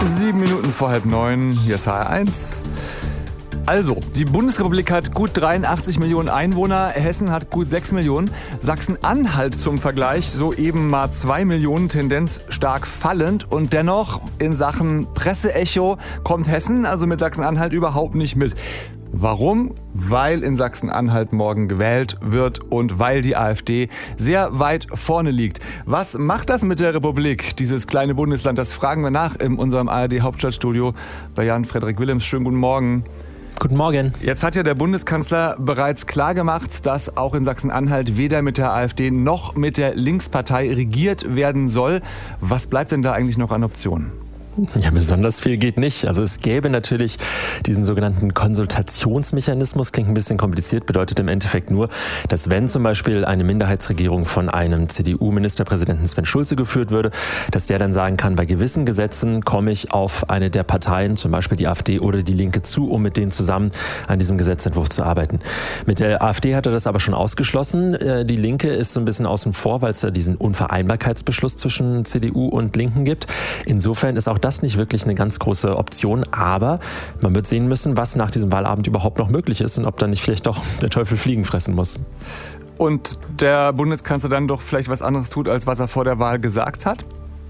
7 Minuten vor 8:30, hier ist HR1. Also, die Bundesrepublik hat gut 83 Millionen Einwohner, Hessen hat gut 6 Millionen, Sachsen-Anhalt zum Vergleich soeben mal 2 Millionen, Tendenz stark fallend. Und dennoch in Sachen Presseecho kommt Hessen, also mit Sachsen-Anhalt, überhaupt nicht mit. Warum? Weil in Sachsen-Anhalt morgen gewählt wird und weil die AfD sehr weit vorne liegt. Was macht das mit der Republik, dieses kleine Bundesland? Das fragen wir nach in unserem ARD-Hauptstadtstudio bei Jan-Frederik Willems. Schönen guten Morgen. Guten Morgen. Jetzt hat ja der Bundeskanzler bereits klargemacht, dass auch in Sachsen-Anhalt weder mit der AfD noch mit der Linkspartei regiert werden soll. Was bleibt denn da eigentlich noch an Optionen? Ja, besonders viel geht nicht. Also es gäbe natürlich diesen sogenannten Konsultationsmechanismus, klingt ein bisschen kompliziert, bedeutet im Endeffekt nur, dass wenn zum Beispiel eine Minderheitsregierung von einem CDU-Ministerpräsidenten Sven Schulze geführt würde, dass der dann sagen kann, bei gewissen Gesetzen komme ich auf eine der Parteien, zum Beispiel die AfD oder die Linke zu, um mit denen zusammen an diesem Gesetzentwurf zu arbeiten. Mit der AfD hat er das aber schon ausgeschlossen. Die Linke ist so ein bisschen außen vor, weil es ja diesen Unvereinbarkeitsbeschluss zwischen CDU und Linken gibt. Insofern ist auch das nicht wirklich eine ganz große Option, aber man wird sehen müssen, was nach diesem Wahlabend überhaupt noch möglich ist und ob dann nicht vielleicht doch der Teufel Fliegen fressen muss. Und der Bundeskanzler dann doch vielleicht was anderes tut, als was er vor der Wahl gesagt hat?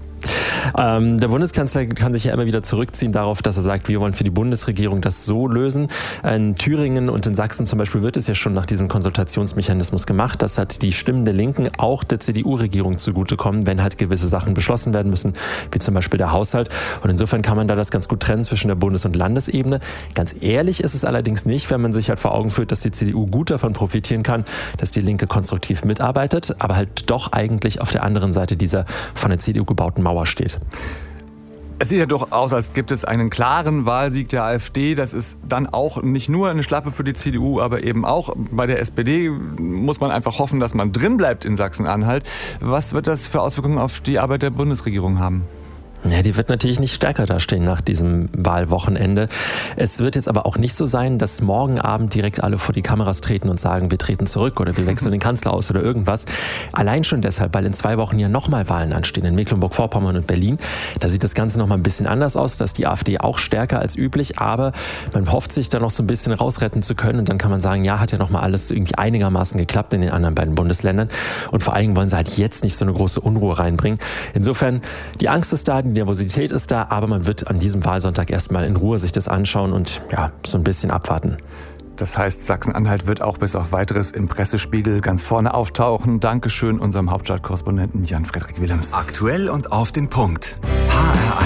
Der Bundeskanzler kann sich ja immer wieder zurückziehen darauf, dass er sagt, wir wollen für die Bundesregierung das so lösen. In Thüringen und in Sachsen zum Beispiel wird es ja schon nach diesem Konsultationsmechanismus gemacht. Das hat die Stimmen der Linken auch der CDU-Regierung zugutekommen, wenn halt gewisse Sachen beschlossen werden müssen, wie zum Beispiel der Haushalt. Und insofern kann man da das ganz gut trennen zwischen der Bundes- und Landesebene. Ganz ehrlich ist es allerdings nicht, wenn man sich halt vor Augen führt, dass die CDU gut davon profitieren kann, dass die Linke konstruktiv mitarbeitet, aber halt doch eigentlich auf der anderen Seite dieser von der CDU gebauten Mauer steht. Es sieht ja doch aus, als gibt es einen klaren Wahlsieg der AfD. Das ist dann auch nicht nur eine Schlappe für die CDU, aber eben auch bei der SPD muss man einfach hoffen, dass man drin bleibt in Sachsen-Anhalt. Was wird das für Auswirkungen auf die Arbeit der Bundesregierung haben? Ja, die wird natürlich nicht stärker dastehen nach diesem Wahlwochenende. Es wird jetzt aber auch nicht so sein, dass morgen Abend direkt alle vor die Kameras treten und sagen, wir treten zurück oder wir wechseln den Kanzler aus oder irgendwas. Allein schon deshalb, weil in 2 Wochen ja nochmal Wahlen anstehen in Mecklenburg-Vorpommern und Berlin. Da sieht das Ganze nochmal ein bisschen anders aus. Da ist die AfD auch stärker als üblich, aber man hofft sich da noch so ein bisschen rausretten zu können und dann kann man sagen, ja, hat ja nochmal alles irgendwie einigermaßen geklappt in den anderen beiden Bundesländern und vor allen Dingen wollen sie halt jetzt nicht so eine große Unruhe reinbringen. Insofern, die Angst ist da, die Nervosität ist da, aber man wird an diesem Wahlsonntag erstmal in Ruhe sich das anschauen und ja, so ein bisschen abwarten. Das heißt, Sachsen-Anhalt wird auch bis auf Weiteres im Pressespiegel ganz vorne auftauchen. Dankeschön unserem Hauptstadtkorrespondenten Jan-Frederik Willems. Aktuell und auf den Punkt.